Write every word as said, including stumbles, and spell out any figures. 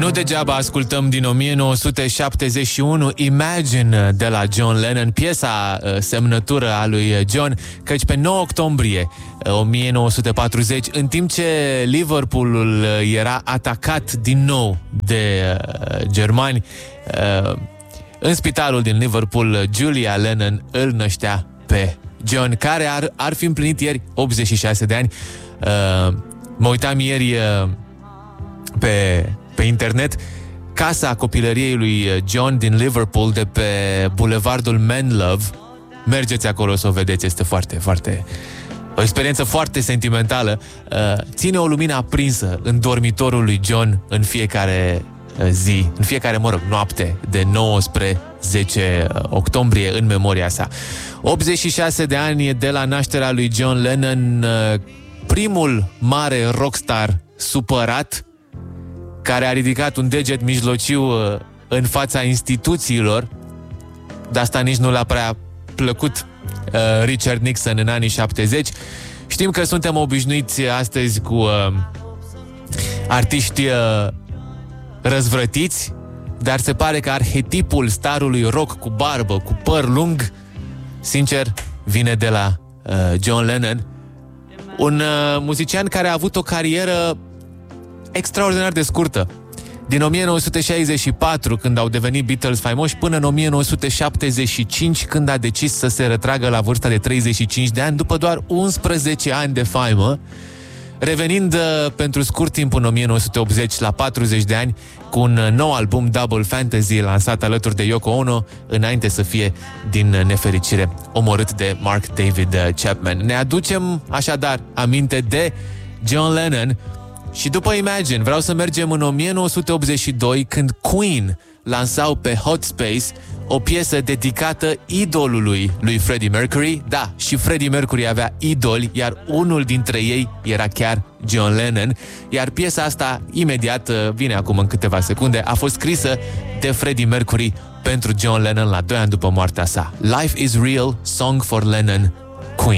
Nu degeaba ascultăm din o mie nouă sute șaptezeci și unu Imagine de la John Lennon, piesa uh, semnătură a lui John, căci pe nouă octombrie uh, o mie nouă sute patruzeci, în timp ce Liverpoolul uh, era atacat din nou de uh, germani, uh, în spitalul din Liverpool, Julia Lennon îl năștea pe John, care ar, ar fi împlinit ieri optzeci și șase de ani. Uh, mă uitam ieri uh, pe, pe internet, casa copilăriei lui John din Liverpool, de pe bulevardul Menlove. Mergeți acolo să o vedeți, este foarte, foarte... o experiență foarte sentimentală. Uh, ține o lumină aprinsă în dormitorul lui John în fiecare zi, în fiecare, mă rog, noapte de nouăsprezece octombrie, în memoria sa. optzeci și șase de ani de la nașterea lui John Lennon, primul mare rockstar supărat, care a ridicat un deget mijlociu în fața instituțiilor. De asta nici nu l-a prea plăcut Richard Nixon în anii șaptezeci. Știm că suntem obișnuiți astăzi cu uh, artiști uh, răzvrătiți, dar se pare că arhetipul starului rock cu barbă, cu păr lung, sincer, vine de la uh, John Lennon, un uh, muzician care a avut o carieră extraordinar de scurtă. Din o mie nouă sute șaizeci și patru, când au devenit Beatles faimoși, până în o mie nouă sute șaptezeci și cinci, când a decis să se retragă la vârsta de treizeci și cinci de ani, după doar unsprezece ani de faimă, revenind uh, pentru scurt timp în o mie nouă sute optzeci, la patruzeci de ani, cu un uh, nou album, Double Fantasy, lansat alături de Yoko Ono, înainte să fie, din uh, nefericire, omorât de Mark David uh, Chapman. Ne aducem așadar aminte de John Lennon. Și după Imagine vreau să mergem în o mie nouă sute optzeci și doi, când Queen lansau pe Hot Space o piesă dedicată idolului lui Freddie Mercury. Da, și Freddie Mercury avea idoli, iar unul dintre ei era chiar John Lennon. Iar piesa asta, imediat, vine acum în câteva secunde, a fost scrisă de Freddie Mercury pentru John Lennon la doi ani după moartea sa. Life is Real, Song for Lennon,